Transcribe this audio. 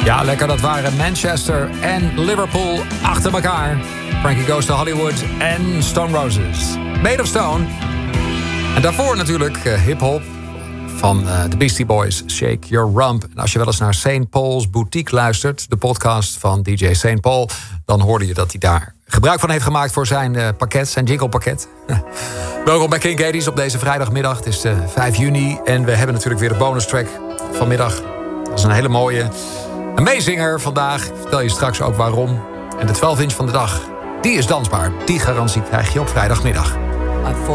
Ja, lekker. Dat waren Manchester en Liverpool achter elkaar. Frankie Goes to Hollywood en Stone Roses. Made of Stone. En daarvoor natuurlijk hip-hop van de Beastie Boys, Shake Your Rump. En als je wel eens naar St. Paul's Boutique luistert, de podcast van DJ St. Paul, dan hoorde je dat hij daar gebruik van heeft gemaakt voor zijn pakket, zijn jingle-pakket. Welkom bij King Katie's op deze vrijdagmiddag. Het is 5 juni en we hebben natuurlijk weer de bonus track vanmiddag. Dat is een hele mooie. Een meezinger vandaag. Ik vertel je straks ook waarom. En de 12-inch van de dag, die is dansbaar. Die garantie krijg je op vrijdagmiddag.